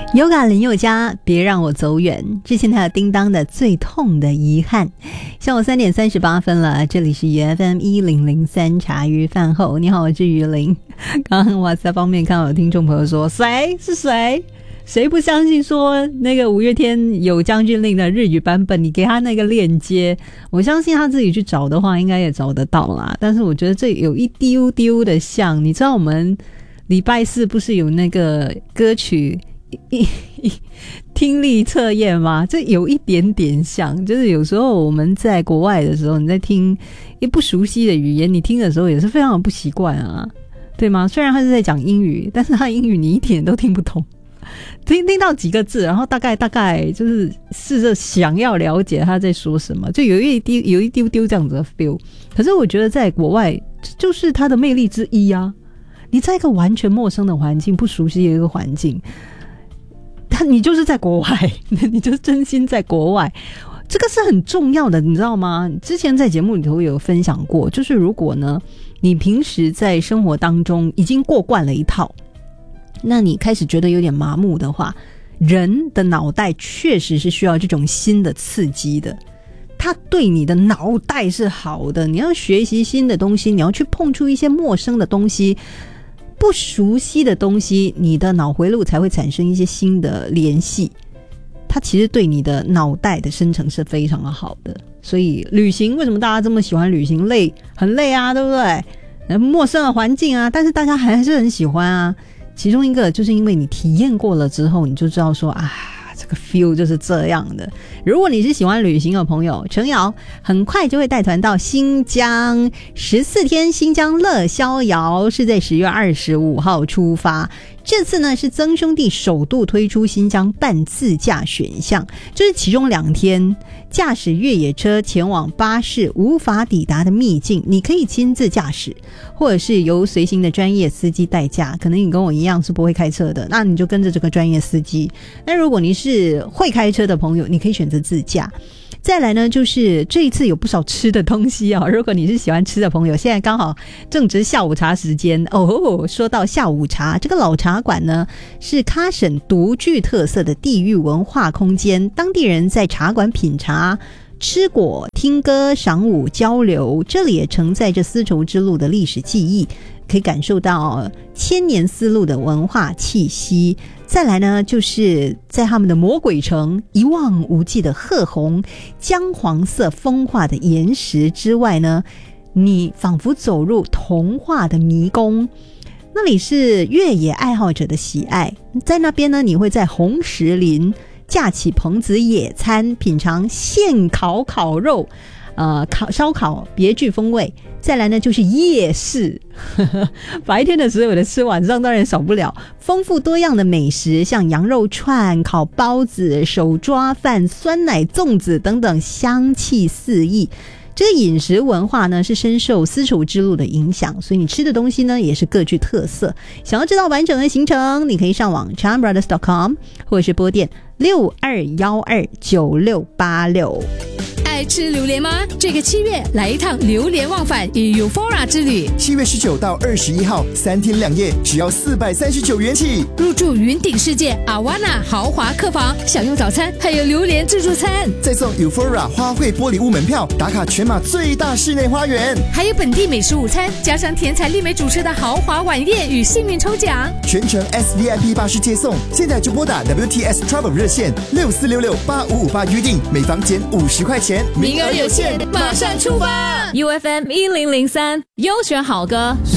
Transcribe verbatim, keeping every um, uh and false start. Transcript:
Yoga 林宥嘉，别让我走远。之前他有叮当的最痛的遗憾。下午三点三十八分了，这里是 F M 一零零三茶余饭后。你好，我是于林。刚刚哇塞方面看到有听众朋友说，谁是谁？谁不相信说那个五月天有将军令的日语版本，你给他那个链接，我相信他自己去找的话应该也找得到啦。但是我觉得这有一丢丢的像，你知道我们礼拜四不是有那个歌曲听力测验吗？这有一点点像，就是有时候我们在国外的时候，你在听一不熟悉的语言，你听的时候也是非常的不习惯啊，对吗？虽然他是在讲英语，但是他英语你一点都听不懂，听听到几个字，然后大概大概就是试着想要了解他在说什么，就有一丢有一丢丢这样子的 feel。可是我觉得在国外就是它的魅力之一啊！你在一个完全陌生的环境，不熟悉的一个环境。他你就是在国外，你就是真心在国外，这个是很重要的，你知道吗？之前在节目里头有分享过，就是如果呢，你平时在生活当中已经过惯了一套，那你开始觉得有点麻木的话，人的脑袋确实是需要这种新的刺激的。它对你的脑袋是好的，你要学习新的东西，你要去碰触一些陌生的东西。不熟悉的东西，你的脑回路才会产生一些新的联系，它其实对你的脑袋的生成是非常的好的。所以旅行，为什么大家这么喜欢旅行？累，很累啊，对不对？陌生的环境啊，但是大家还是很喜欢啊。其中一个就是因为你体验过了之后，你就知道说啊，这个 feel 就是这样的。如果你是喜欢旅行的朋友，程瑶很快就会带团到新疆，十四天新疆乐逍遥是在十月二十五号出发。这次呢是曾兄弟首度推出新疆半自驾选项，就是其中两天驾驶越野车前往巴士无法抵达的秘境，你可以亲自驾驶，或者是由随行的专业司机代驾。可能你跟我一样是不会开车的，那你就跟着这个专业司机。那如果你是会开车的朋友，你可以选择自驾。再来呢，就是这一次有不少吃的东西啊、哦！如果你是喜欢吃的朋友，现在刚好正值下午茶时间哦。说到下午茶，这个老茶馆呢是喀什独具特色的地域文化空间，当地人在茶馆品茶、吃果、听歌、赏舞、交流，这里也承载着丝绸之路的历史记忆，可以感受到千年丝路的文化气息。再来呢，就是在他们的魔鬼城，一望无际的褐红姜黄色风化的岩石之外呢，你仿佛走入童话的迷宫，那里是越野爱好者的喜爱。在那边呢，你会在红石林架起棚子野餐，品尝现烤烤肉，呃，烤烧烤别具风味。再来呢就是夜市，白天的时候有的吃，晚上当然少不了丰富多样的美食，像羊肉串、烤包子、手抓饭、酸奶粽子等等，香气四溢。这个饮食文化呢是深受丝绸之路的影响，所以你吃的东西呢也是各具特色。想要知道完整的行程，你可以上网 charm brothers dot com 或者是拨电六二一二九六八六。 爱吃榴莲吗？这个七月来一趟榴莲忘返与 Euphoria 之旅。 七月十九到二十一号，三天两夜，只要四百三十九元起。 入住云顶世界阿瓦纳豪华客房，享用早餐，还有榴莲自助餐， 再送 Euphoria 花卉玻璃屋门票，打卡全马最大室内花园， 还有本地美食午餐，加上甜彩丽美主持的豪华晚宴与幸运抽奖， 全程 S V I P 巴士接送。现在就拨打 W T S Travel 热线六四六六八五五八预定，每房减五十块钱。 名额有限，马上出发 ！U F M 一零零三优选好歌。